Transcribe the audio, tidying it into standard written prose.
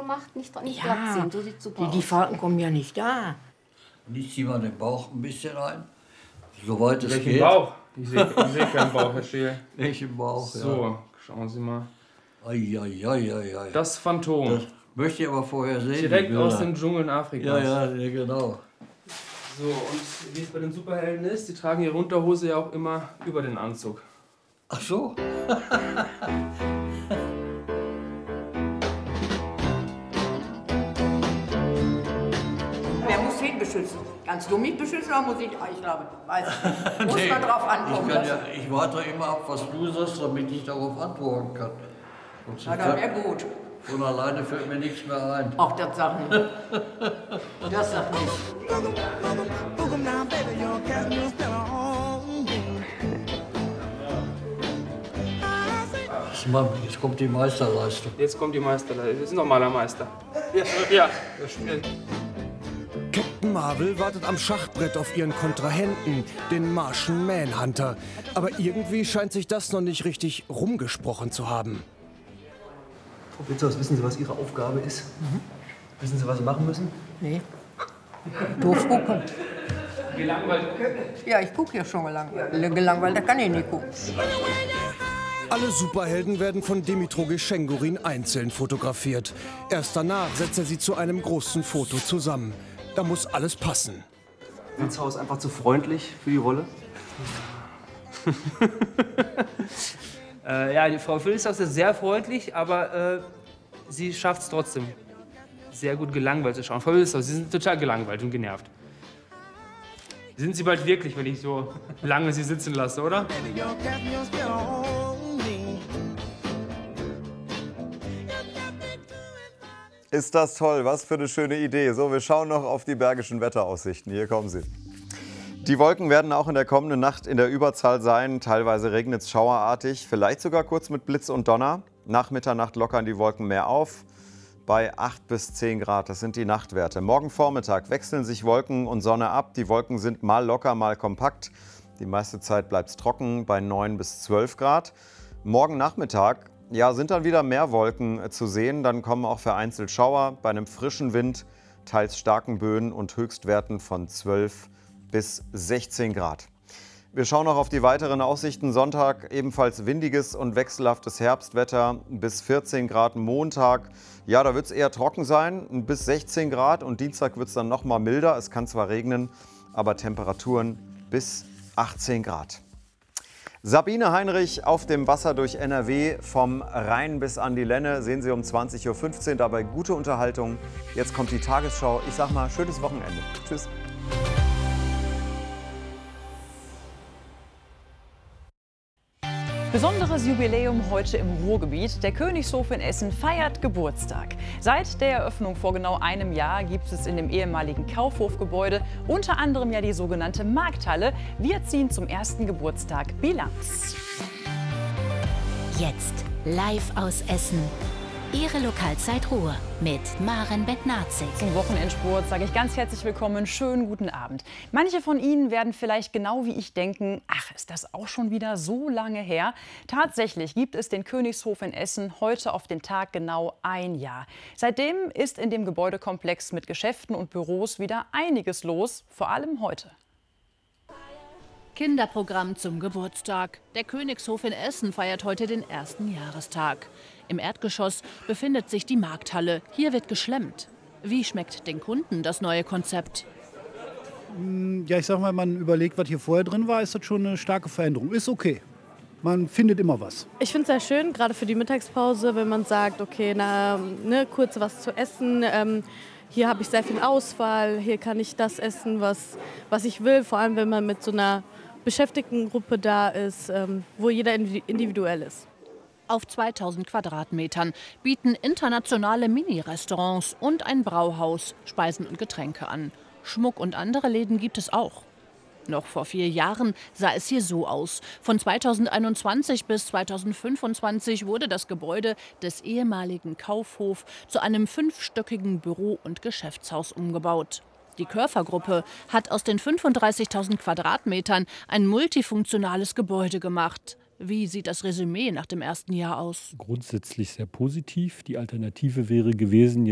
gemacht, nicht glatt sind. So sieht super die aus. Falten kommen ja nicht da. Und ich ziehe mal den Bauch ein bisschen ein, soweit es Welchen geht. Bauch? Ich sehe keinen Bauch, Herr Scheel. Welchen Bauch, So, schauen Sie mal. Ei. Das Phantom. Das möchte ich aber vorher sehen. Direkt die Bilder. aus den Dschungeln Afrikas. Ja, genau. So, und wie es bei den Superhelden ist, die tragen ihre Unterhose ja auch immer über den Anzug. Ach so. Wer muss wen beschützen? Kannst du mich beschützen oder muss ich? Ich glaube, weiß ich nicht. Muss man drauf ankommen lassen. Ich warte immer ab, was du sagst, damit ich darauf antworten kann. Na, das wäre gut. Von alleine fällt mir nichts mehr ein. Ach, das sagt nicht. Das sagt nicht. Jetzt kommt die Meisterleistung. Jetzt kommt die Meisterleistung. Wir sind doch Malermeister. Ja, wir spielen. Captain Marvel wartet am Schachbrett auf ihren Kontrahenten, den Martian Manhunter. Aber irgendwie scheint sich das noch nicht richtig rumgesprochen zu haben. Frau Blitzhaus, wissen Sie, was Ihre Aufgabe ist? Wissen Sie, was Sie machen müssen? Nee. Doof gucken. Gelangweilt. Ja, ich gucke ja schon gelangweilt. Gelangweilt, da kann ich nicht gucken. Alle Superhelden werden von Dimitrij Schengorin einzeln fotografiert. Erst danach setzt er sie zu einem großen Foto zusammen. Da muss alles passen. Blitzhaus einfach zu freundlich für die Rolle? Ja, die Frau Wilshaus ist sehr freundlich, aber sie schafft es trotzdem, sehr gut gelangweilt zu schauen. Frau Wilshaus, Sie sind total gelangweilt und genervt. Sind Sie bald wirklich, wenn ich so lange Sie sitzen lasse, oder? Ist das toll, was für eine schöne Idee. So, wir schauen noch auf die bergischen Wetteraussichten. Hier kommen sie. Die Wolken werden auch in der kommenden Nacht in der Überzahl sein. Teilweise regnet es schauerartig, vielleicht sogar kurz mit Blitz und Donner. Nach Mitternacht lockern die Wolken mehr auf, bei 8 bis 10 Grad. Das sind die Nachtwerte. Morgen Vormittag wechseln sich Wolken und Sonne ab. Die Wolken sind mal locker, mal kompakt. Die meiste Zeit bleibt es trocken, bei 9 bis 12 Grad. Morgen Nachmittag sind dann wieder mehr Wolken zu sehen. Dann kommen auch vereinzelt Schauer bei einem frischen Wind, teils starken Böen und Höchstwerten von 12 bis 16 Grad. Wir schauen noch auf die weiteren Aussichten. Sonntag ebenfalls windiges und wechselhaftes Herbstwetter bis 14 Grad. Montag, ja, da wird es eher trocken sein, bis 16 Grad. Und Dienstag wird es dann noch mal milder. Es kann zwar regnen, aber Temperaturen bis 18 Grad. Sabine Heinrich auf dem Wasser durch NRW, vom Rhein bis an die Lenne. Sehen Sie um 20:15 Uhr, dabei gute Unterhaltung. Jetzt kommt die Tagesschau. Ich sag mal, schönes Wochenende. Tschüss. Besonderes Jubiläum heute im Ruhrgebiet. Der Königshof in Essen feiert Geburtstag. Seit der Eröffnung vor genau einem Jahr gibt es in dem ehemaligen Kaufhofgebäude unter anderem ja die sogenannte Markthalle. Wir ziehen zum ersten Geburtstag Bilanz. Jetzt live aus Essen. Ihre Lokalzeit Ruhr mit Maren Bednarzik. Zum Wochenendsport sage ich ganz herzlich willkommen, schönen guten Abend. Manche von Ihnen werden vielleicht genau wie ich denken, ach, ist das auch schon wieder so lange her? Tatsächlich gibt es den Königshof in Essen heute auf den Tag genau ein Jahr. Seitdem ist in dem Gebäudekomplex mit Geschäften und Büros wieder einiges los, vor allem heute. Kinderprogramm zum Geburtstag. Der Königshof in Essen feiert heute den ersten Jahrestag. Im Erdgeschoss befindet sich die Markthalle. Hier wird geschlemmt. Wie schmeckt den Kunden das neue Konzept? Ja, ich sag mal, man überlegt, was hier vorher drin war, ist das schon eine starke Veränderung. Ist okay. Man findet immer was. Ich finde es sehr schön, gerade für die Mittagspause, wenn man sagt, okay, kurz was zu essen. Hier habe ich sehr viel Auswahl. Hier kann ich das essen, was ich will. Vor allem, wenn man mit so einer Beschäftigtengruppe da ist, wo jeder individuell ist. Auf 2000 Quadratmetern bieten internationale Mini-Restaurants und ein Brauhaus Speisen und Getränke an. Schmuck und andere Läden gibt es auch. Noch vor 4 Jahren sah es hier so aus. Von 2021 bis 2025 wurde das Gebäude des ehemaligen Kaufhof zu einem 5-stöckigen Büro- und Geschäftshaus umgebaut. Die Körfer-Gruppe hat aus den 35.000 Quadratmetern ein multifunktionales Gebäude gemacht. Wie sieht das Resümee nach dem ersten Jahr aus? Grundsätzlich sehr positiv. Die Alternative wäre gewesen,